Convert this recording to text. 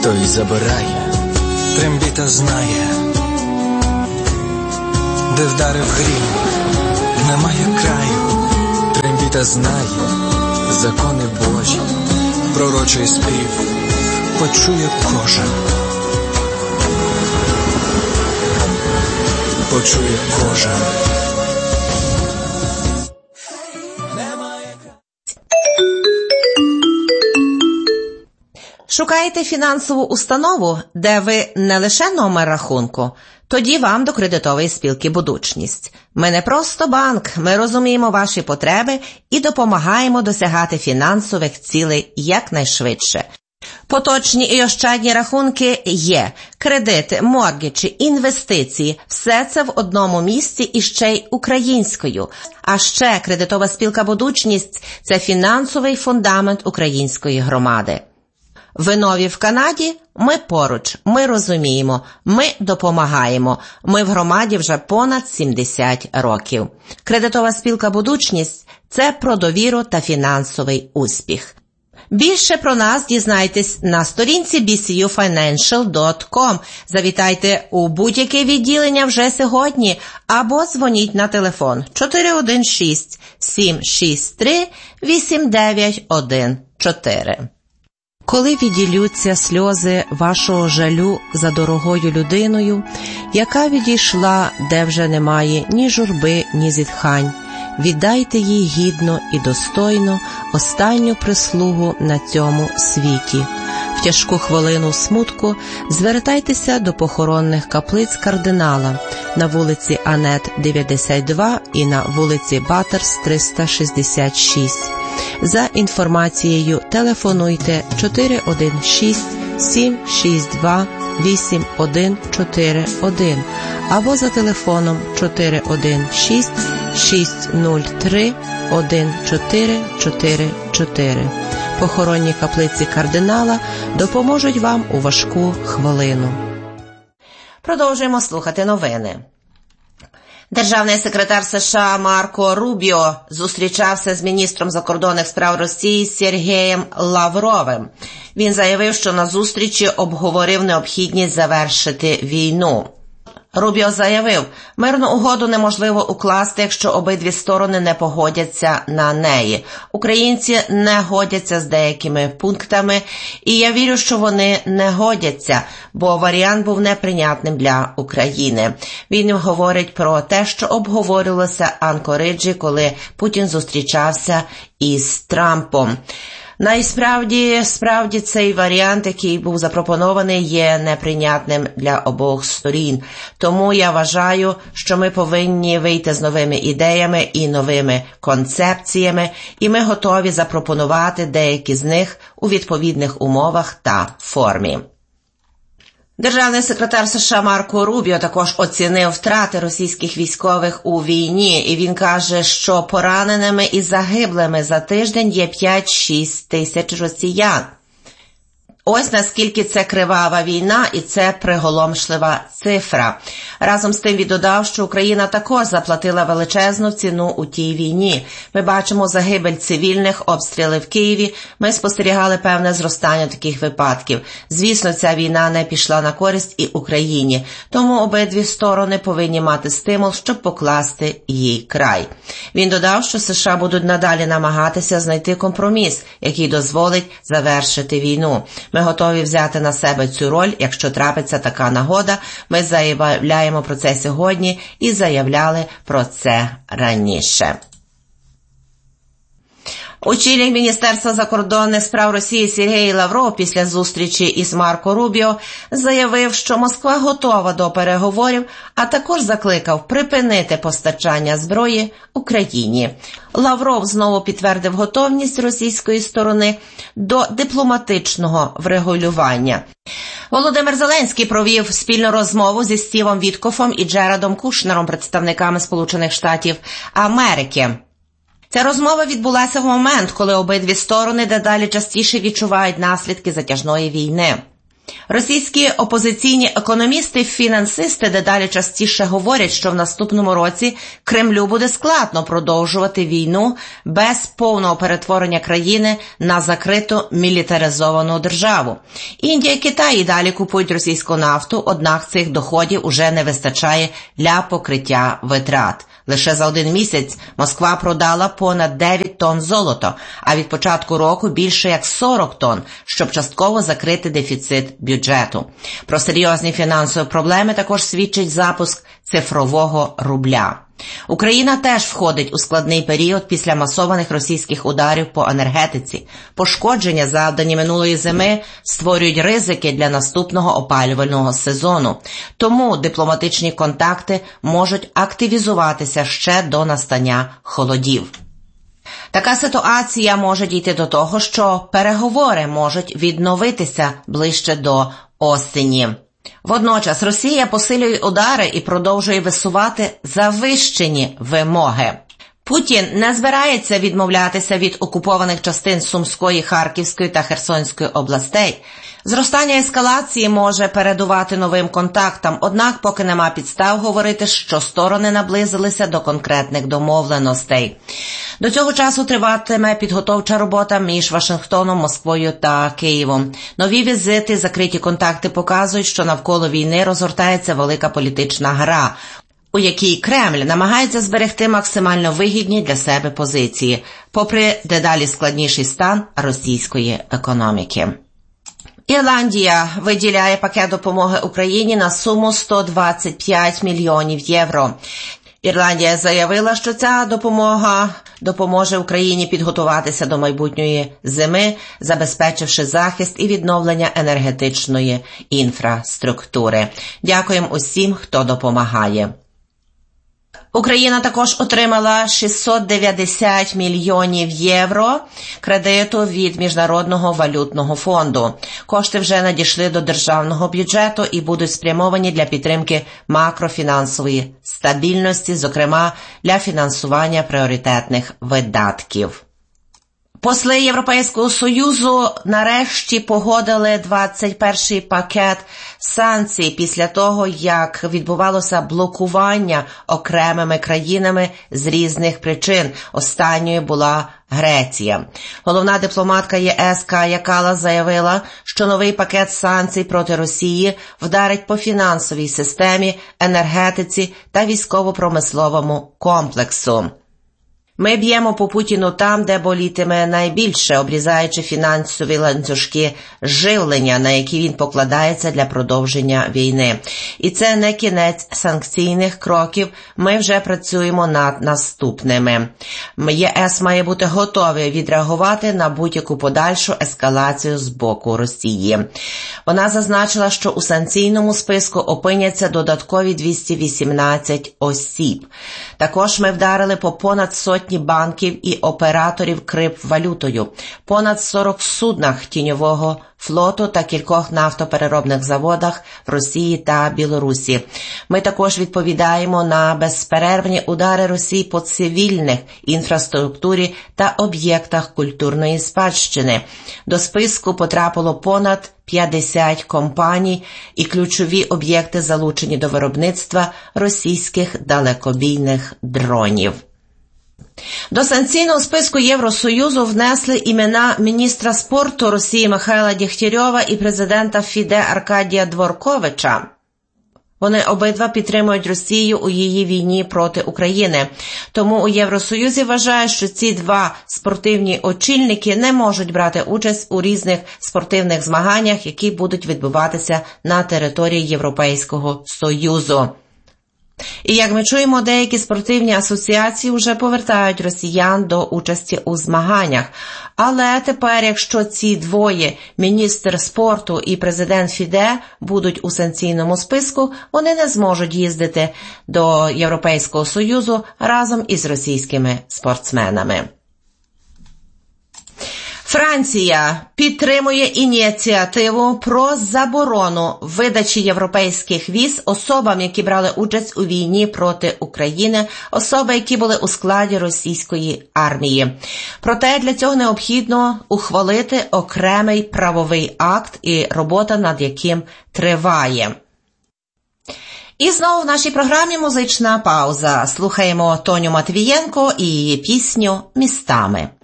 той забирає. Трембіта знає, де вдарив грім, немає краю. Трембіта знає закони Божі, пророчий спів почує кожен. Почує кожен. Шукаєте фінансову установу, де ви не лише номер рахунку? Тоді вам до кредитової спілки «Будучність». Ми не просто банк, ми розуміємо ваші потреби і допомагаємо досягати фінансових цілей якнайшвидше. Поточні і ощадні рахунки є, кредити, моргеджі, інвестиції – все це в одному місці і ще й українською. А ще кредитова спілка «Будучність» – це фінансовий фундамент української громади. Ви нові в Канаді? Ми поруч, ми розуміємо, ми допомагаємо. Ми в громаді вже понад 70 років. Кредитова спілка «Будучність» – це про довіру та фінансовий успіх. Більше про нас дізнайтесь на сторінці bcufinancial.com. Завітайте у будь-яке відділення вже сьогодні або дзвоніть на телефон 416-763-8914. Коли віділються сльози вашого жалю за дорогою людиною, яка відійшла, де вже немає ні журби, ні зітхань, віддайте їй гідно і достойно останню прислугу на цьому світі. В тяжку хвилину смутку звертайтеся до похоронних каплиць кардинала на вулиці Анет 92 і на вулиці Баттерс 366. За інформацією телефонуйте 416-762-8141 або за телефоном 416-603-1444. Похоронні каплиці кардинала допоможуть вам у важку хвилину. Продовжуємо слухати новини. Державний секретар США Марко Рубіо зустрічався з міністром закордонних справ Росії Сергієм Лавровим. Він заявив, що на зустрічі обговорив необхідність завершити війну. Рубіо заявив, мирну угоду неможливо укласти, якщо обидві сторони не погодяться на неї. Українці не годяться з деякими пунктами, і я вірю, що вони не годяться, бо варіант був неприйнятним для України. Він говорить про те, що обговорювалося в Анкориджі, коли Путін зустрічався із Трампом. Насправді цей варіант, який був запропонований, є неприйнятним для обох сторін. Тому я вважаю, що ми повинні вийти з новими ідеями і новими концепціями, і ми готові запропонувати деякі з них у відповідних умовах та формі. Державний секретар США Марко Рубіо також оцінив втрати російських військових у війні, і він каже, що пораненими і загиблими за тиждень є 5-6 тисяч росіян. Ось наскільки це кривава війна, і це приголомшлива цифра. Разом з тим він додав, що Україна також заплатила величезну ціну у тій війні. Ми бачимо загибель цивільних, обстріли в Києві. Ми спостерігали певне зростання таких випадків. Звісно, ця війна не пішла на користь і Україні. Тому обидві сторони повинні мати стимул, щоб покласти їй край. Він додав, що США будуть надалі намагатися знайти компроміс, який дозволить завершити війну. Ми готові взяти на себе цю роль, якщо трапиться така нагода. Ми заявляємо про це сьогодні і заявляли про це раніше. Очільник Міністерства закордонних справ Росії Сергій Лавров після зустрічі із Марко Рубіо заявив, що Москва готова до переговорів, а також закликав припинити постачання зброї Україні. Лавров знову підтвердив готовність російської сторони до дипломатичного врегулювання. Володимир Зеленський провів спільну розмову зі Стівом Віткофом і Джаредом Кушнером, представниками Сполучених Штатів Америки. Ця розмова відбулася в момент, коли обидві сторони дедалі частіше відчувають наслідки затяжної війни. Російські опозиційні економісти-фінансисти дедалі частіше говорять, що в наступному році Кремлю буде складно продовжувати війну без повного перетворення країни на закриту мілітаризовану державу. Індія і Китай і далі купують російську нафту, однак цих доходів уже не вистачає для покриття витрат. Лише за один місяць Москва продала понад 9 тонн золота, а від початку року більше як 40 тонн, щоб частково закрити дефіцит бюджету. Про серйозні фінансові проблеми також свідчить запуск цифрового рубля. Україна теж входить у складний період після масованих російських ударів по енергетиці. Пошкодження, завдані минулої зими, створюють ризики для наступного опалювального сезону. Тому дипломатичні контакти можуть активізуватися ще до настання холодів. Така ситуація може дійти до того, що переговори можуть відновитися ближче до осені. Водночас Росія посилює удари і продовжує висувати завищені вимоги. Путін не збирається відмовлятися від окупованих частин Сумської, Харківської та Херсонської областей. Зростання ескалації може передувати новим контактам, однак поки нема підстав говорити, що сторони наблизилися до конкретних домовленостей. До цього часу триватиме підготовча робота між Вашингтоном, Москвою та Києвом. Нові візити, закриті контакти показують, що навколо війни розгортається велика політична гра, у якій Кремль намагається зберегти максимально вигідні для себе позиції, попри дедалі складніший стан російської економіки. Ірландія виділяє пакет допомоги Україні на суму 125 мільйонів євро. Ірландія заявила, що ця допомога допоможе Україні підготуватися до майбутньої зими, забезпечивши захист і відновлення енергетичної інфраструктури. Дякуємо усім, хто допомагає. Україна також отримала 690 мільйонів євро кредиту від Міжнародного валютного фонду. Кошти вже надійшли до державного бюджету і будуть спрямовані для підтримки макрофінансової стабільності, зокрема для фінансування пріоритетних видатків. Посли Європейського Союзу нарешті погодили 21-й пакет санкцій після того, як відбувалося блокування окремими країнами з різних причин. Останньою була Греція. Головна дипломатка ЄС Кая Каллас заявила, що новий пакет санкцій проти Росії вдарить по фінансовій системі, енергетиці та військово-промисловому комплексу. Ми б'ємо по Путіну там, де болітиме найбільше, обрізаючи фінансові ланцюжки живлення, на які він покладається для продовження війни. І це не кінець санкційних кроків, ми вже працюємо над наступними. ЄС має бути готовий відреагувати на будь-яку подальшу ескалацію з боку Росії. Вона зазначила, що у санкційному списку опиняться додаткові 218 осіб. Також ми вдарили по понад сотні банків і операторів криптовалютою, понад 40 суднах тіньового флоту та кількох нафтопереробних заводах в Росії та Білорусі. Ми також відповідаємо на безперервні удари Росії по цивільних інфраструктурі та об'єктах культурної спадщини. До списку потрапило понад 50 компаній і ключові об'єкти залучені до виробництва російських далекобійних дронів. До санкційного списку Євросоюзу внесли імена міністра спорту Росії Михайла Дєгтярьова і президента ФІДЕ Аркадія Дворковича. Вони обидва підтримують Росію у її війні проти України. Тому у Євросоюзі вважають, що ці два спортивні очільники не можуть брати участь у різних спортивних змаганнях, які будуть відбуватися на території Європейського Союзу. І як ми чуємо, деякі спортивні асоціації вже повертають росіян до участі у змаганнях. Але тепер, якщо ці двоє, міністр спорту і президент ФІДЕ, будуть у санкційному списку, вони не зможуть їздити до Європейського Союзу разом із російськими спортсменами. Франція підтримує ініціативу про заборону видачі європейських віз особам, які брали участь у війні проти України, особи, які були у складі російської армії. Проте для цього необхідно ухвалити окремий правовий акт, і робота над яким триває. І знову в нашій програмі музична пауза. Слухаємо Тоню Матвієнко і її пісню «Містами».